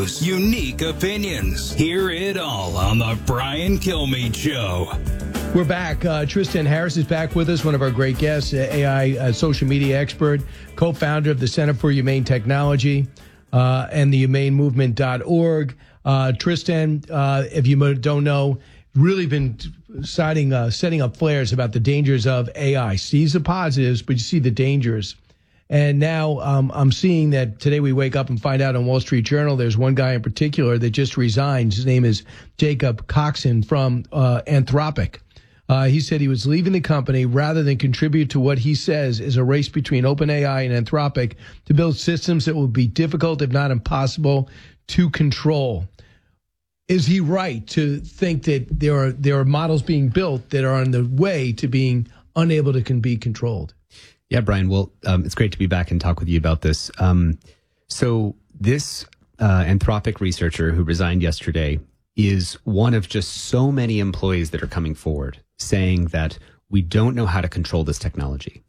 views, unique opinions. Hear it all on the Brian Kilmeade Show. We're back. Tristan Harris is back with us, one of our great guests, AI social media expert, co-founder of the Center for Humane Technology and the humanemovement.org. Tristan, if you don't know, really been setting up flares about the dangers of AI. Sees the positives, but you see the dangers. And now I'm seeing that today we wake up and find out on Wall Street Journal there's one guy in particular that just resigned. His name is Jacob Coxon from Anthropic. He said he was leaving the company rather than contribute to what he says is a race between OpenAI and Anthropic to build systems that will be difficult, if not impossible, to control. Is he right to think that there are models being built that are on the way to being unable to be controlled? Yeah, Brian. Well, it's great to be back and talk with you about this. So this Anthropic researcher who resigned yesterday is one of just so many employees that are coming forward saying that we don't know how to control this technology.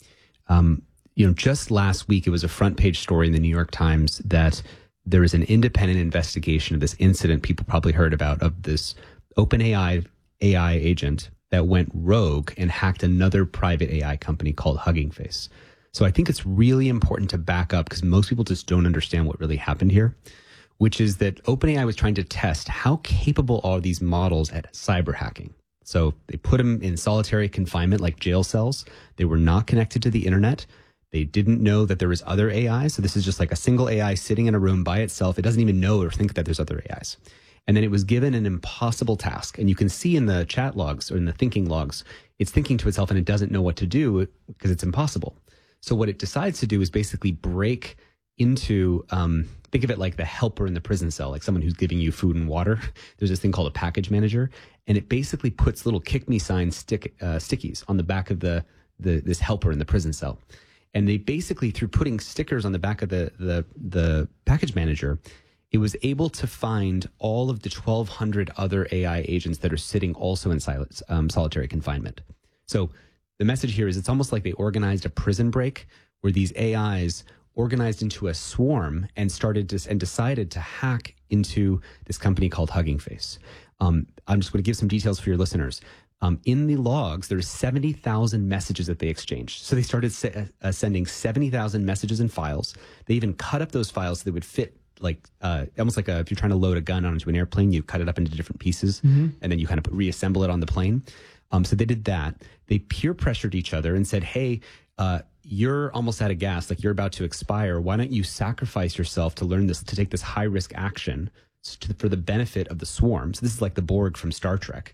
Just last week, it was a front page story in the New York Times that there is an independent investigation of this incident people probably heard about of this OpenAI AI agent that went rogue and hacked another private AI company called Hugging Face. So I think it's really important to back up because most people just don't understand what really happened here, which is that OpenAI was trying to test how capable are these models at cyber hacking. So they put them in solitary confinement like jail cells. They were not connected to the internet. They didn't know that there was other AI. So this is just like a single AI sitting in a room by itself. It doesn't even know or think that there's other AIs. And then it was given an impossible task. And you can see in the chat logs or in the thinking logs, it's thinking to itself and it doesn't know what to do because it's impossible. So what it decides to do is basically break into, think of it like the helper in the prison cell, like someone who's giving you food and water. There's this thing called a package manager. And it basically puts little kick me sign stickies on the back of this helper in the prison cell. And they basically, through putting stickers on the back of the package manager, it was able to find all of the 1,200 other AI agents that are sitting also in solitary confinement. So the message here is it's almost like they organized a prison break where these AIs organized into a swarm and decided to hack into this company called Hugging Face. I'm just going to give some details for your listeners. In the logs, there's 70,000 messages that they exchanged. So they started sending 70,000 messages and files. They even cut up those files so they would fit almost like if you're trying to load a gun onto an airplane, you cut it up into different pieces and then you kind of reassemble it on the plane. So they did that. They peer pressured each other and said, hey, you're almost out of gas, like you're about to expire. Why don't you sacrifice yourself to learn this, to take this high risk action for the benefit of the swarm? So this is like the Borg from Star Trek.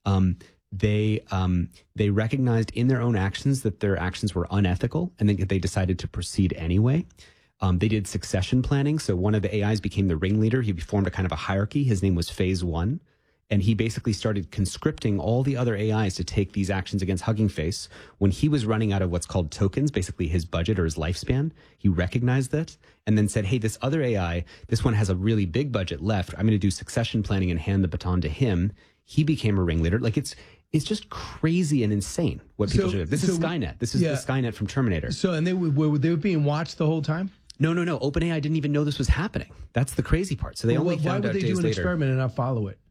They recognized in their own actions that their actions were unethical, and then they decided to proceed anyway. They did succession planning. So one of the AIs became the ringleader. He formed a kind of a hierarchy. His name was Phase 1. And he basically started conscripting all the other AIs to take these actions against Hugging Face. When he was running out of what's called tokens, basically his budget or his lifespan, he recognized that and then said, hey, this other AI, this one has a really big budget left. I'm going to do succession planning and hand the baton to him. He became a ringleader. Like it's just crazy and insane what people do. This is Skynet. This is the Skynet from Terminator. So, and they were being watched the whole time? No. OpenAI didn't even know this was happening. That's the crazy part. So they only found out days later. Why would they do an experiment and not follow it?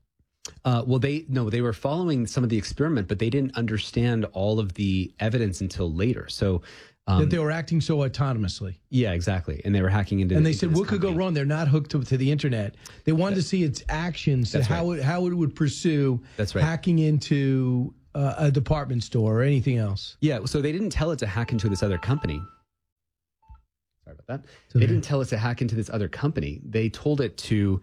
They were following some of the experiment, but they didn't understand all of the evidence until later. So that they were acting so autonomously. Yeah, exactly. And they were hacking into. And they said, "What could go wrong?" They're not hooked to the internet. They wanted to see its actions, how it would pursue. That's right. Hacking into a department store or anything else. Yeah. So they didn't tell it to hack into this other company. Sorry about that. They didn't tell it to hack into this other company. They told it to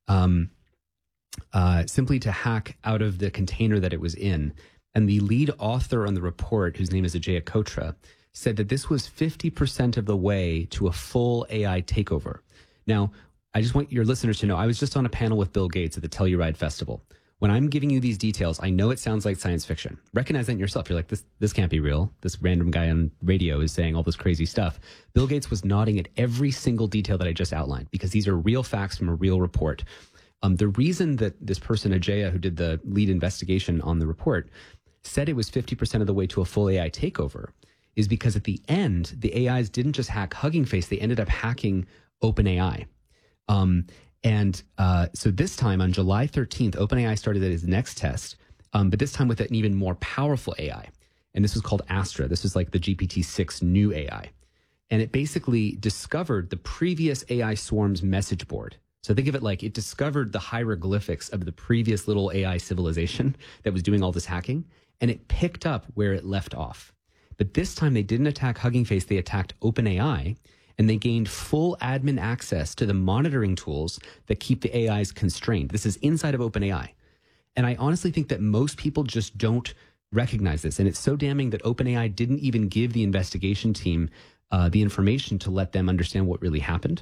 simply to hack out of the container that it was in. And the lead author on the report, whose name is Ajay Kotra, said that this was 50% of the way to a full AI takeover. Now, I just want your listeners to know, I was just on a panel with Bill Gates at the Telluride Festival. When I'm giving you these details, I know it sounds like science fiction. Recognize that in yourself. You're like, this can't be real. This random guy on radio is saying all this crazy stuff. Bill Gates was nodding at every single detail that I just outlined because these are real facts from a real report. The reason that this person, Ajay, who did the lead investigation on the report, said it was 50% of the way to a full AI takeover is because at the end, the AIs didn't just hack Hugging Face, they ended up hacking OpenAI. And so this time on July 13th, OpenAI started its next test, but this time with an even more powerful AI. And this was called Astra. This is like the GPT-6 new AI. And it basically discovered the previous AI swarm's message board. So think of it like it discovered the hieroglyphics of the previous little AI civilization that was doing all this hacking, and it picked up where it left off. But this time they didn't attack Hugging Face, they attacked OpenAI, and they gained full admin access to the monitoring tools that keep the AIs constrained. This is inside of OpenAI. And I honestly think that most people just don't recognize this. And it's so damning that OpenAI didn't even give the investigation team the information to let them understand what really happened.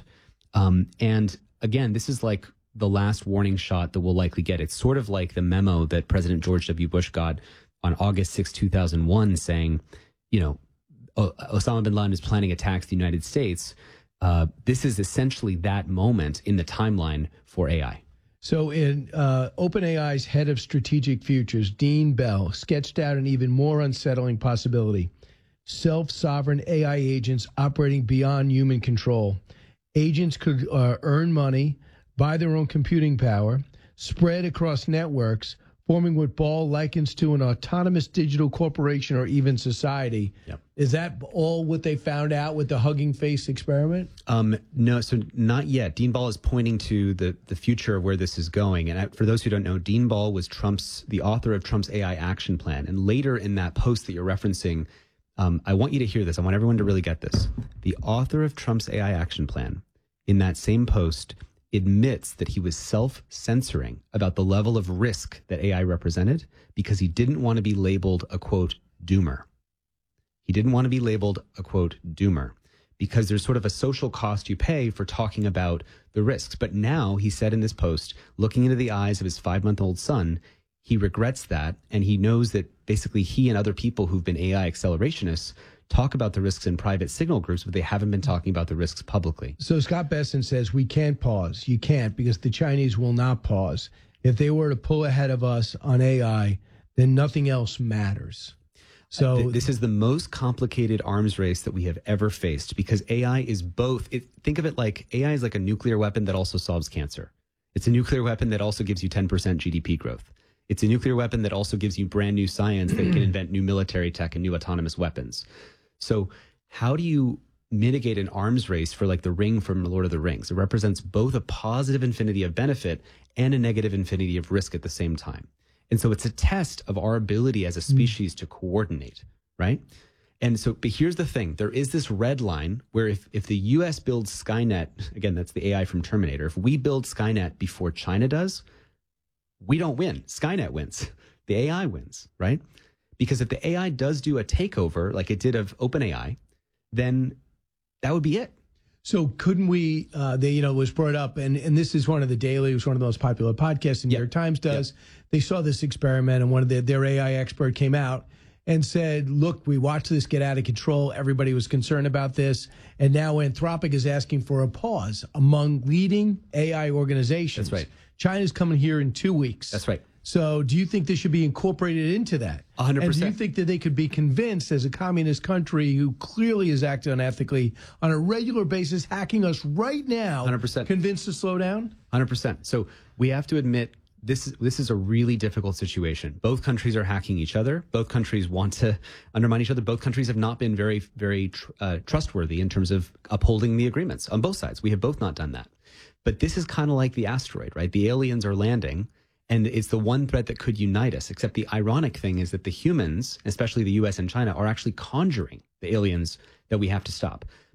And again, this is like the last warning shot that we'll likely get. It's sort of like the memo that President George W. Bush got on August 6, 2001, saying, you know, Osama bin Laden is planning attacks the United States. This is essentially that moment in the timeline for AI. So in OpenAI's head of strategic futures, Dean Bell, sketched out an even more unsettling possibility. Self-sovereign AI agents operating beyond human control. Agents could earn money, buy their own computing power, spread across networks, forming what Ball likens to an autonomous digital corporation or even society. Yep. Is that all what they found out with the Hugging Face experiment? No, so not yet. Dean Ball is pointing to the future of where this is going. And for those who don't know, Dean Ball was the author of Trump's AI action plan. And later in that post that you're referencing, I want you to hear this. I want everyone to really get this. The author of Trump's AI action plan, in that same post, admits that he was self-censoring about the level of risk that AI represented because he didn't want to be labeled a, quote, doomer. He didn't want to be labeled a, quote, doomer because there's sort of a social cost you pay for talking about the risks. But now, he said in this post, looking into the eyes of his 5-month-old son, he regrets that, and he knows that basically he and other people who've been AI accelerationists talk about the risks in private signal groups, but they haven't been talking about the risks publicly. So Scott Besson says we can't pause. You can't, because the Chinese will not pause. If they were to pull ahead of us on AI, then nothing else matters. So this is the most complicated arms race that we have ever faced, because AI is both. Think of it like AI is like a nuclear weapon that also solves cancer. It's a nuclear weapon that also gives you 10% GDP growth. It's a nuclear weapon that also gives you brand new science that can invent new military tech and new autonomous weapons. So how do you mitigate an arms race for like the ring from Lord of the Rings? It represents both a positive infinity of benefit and a negative infinity of risk at the same time. And so it's a test of our ability as a species to coordinate, right? And so, but here's the thing. There is this red line where if the US builds Skynet, again, that's the AI from Terminator, if we build Skynet before China does, we don't win. Skynet wins. The AI wins, right? Because if the AI does do a takeover like it did of OpenAI, then that would be it. So couldn't we, was brought up, and this is one of the Daily, it was one of the most popular podcasts the New York Times does. They saw this experiment, and one of their AI expert came out and said, look, we watched this get out of control. Everybody was concerned about this. And now Anthropic is asking for a pause among leading AI organizations. That's right. China's coming here in 2 weeks. That's right. So do you think this should be incorporated into that? 100%. And do you think that they could be convinced, as a communist country who clearly is acting unethically on a regular basis, hacking us right now, 100%. convinced to slow down? 100%. So we have to admit this is a really difficult situation. Both countries are hacking each other. Both countries want to undermine each other. Both countries have not been very, very trustworthy in terms of upholding the agreements on both sides. We have both not done that. But this is kind of like the asteroid, right? The aliens are landing, and it's the one threat that could unite us. Except the ironic thing is that the humans, especially the US and China, are actually conjuring the aliens that we have to stop.